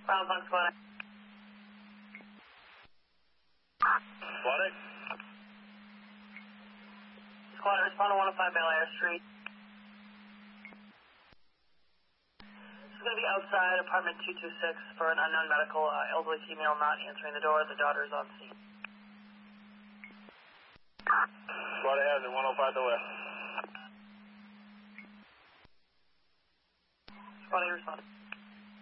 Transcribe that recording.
Round 1, Squad. Squad A. Squad, respond to 105 Bel Air Street. This is going to be outside apartment 226 for an unknown medical elderly female not answering the door. The daughter is on scene. Squad A has it, 105 to left. Squad A, respond.